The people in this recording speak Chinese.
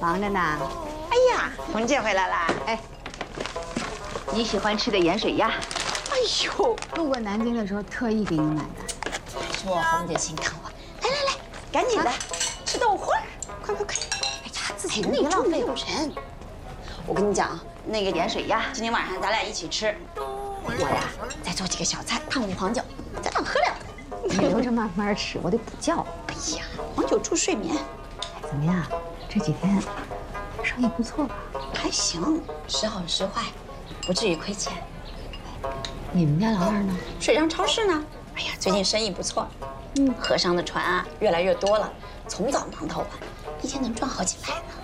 忙着呢。 哎呀，红姐回来啦！ 哎， 你喜欢吃的盐水鸭。 哎呦， 路过南京的时候特意给你买的。 说红姐心疼我。来，赶紧的，吃豆花，快！哎呀，自己内助没有人。我跟你讲，那个盐水鸭， 今天晚上咱俩一起吃。我呀，再做几个小菜，烫壶黄酒，咱俩喝两杯。 你留着慢慢吃，我得补觉。 哎呀，黄酒助睡眠。 怎么样？这几天生意不错吧？ 还行，时好时坏，不至于亏钱。 你们家老二呢？ 水上超市呢？哎呀，最近生意不错。河上的船啊，越来越多了，从早忙到晚，一天能赚好几百呢。